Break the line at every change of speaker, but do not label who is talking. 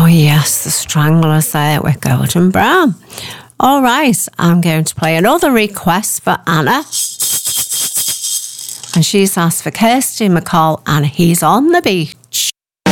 yes, the Stranglers there with Gordon Brown. All right, I'm going to play another request for Anna. And she's asked for Kirsty MacColl and He's on the Beat.